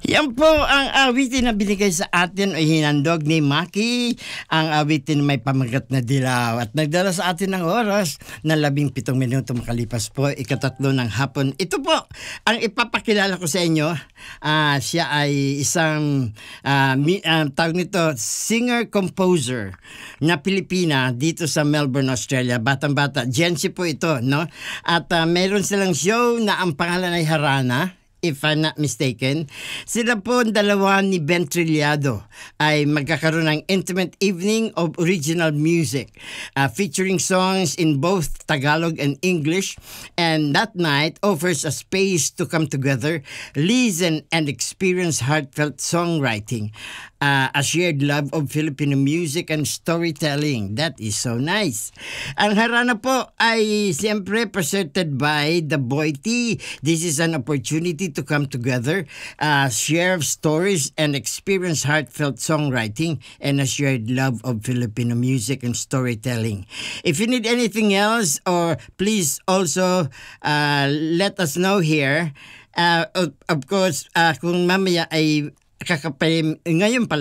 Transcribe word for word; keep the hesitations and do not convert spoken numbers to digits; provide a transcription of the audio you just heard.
Yan po ang awitin na binigay sa atin o hinandog ni Maki, ang awitin may pamagat na dilaw at nagdala sa atin ng oras na labing pitong minuto makalipas po ikatatlo ng hapon. Ito po ang ipapakilala ko sa inyo. Uh, siya ay isang uh, mi, uh, tawag nito singer-composer na Pilipina dito sa Melbourne, Australia. Batang-bata, Gen Z po ito, no? At uh, meron silang show na ang pangalan ay Harana, if I'm not mistaken. Sila po dalawa ni Ben Trillado ay magkakaroon ng intimate evening of original music uh, featuring songs in both Tagalog and English, and that night offers a space to come together, listen and experience heartfelt songwriting, uh, a shared love of Filipino music and storytelling. That is so nice. Ang Harana po ay siyempre presented by The Boy T. This is an opportunity to come together, uh, share stories and experience heartfelt songwriting and a shared love of Filipino music and storytelling. If you need anything else, or please also uh, let us know here. Uh, of, of course, uh, kung mamaya ay kakapay, ngayon pala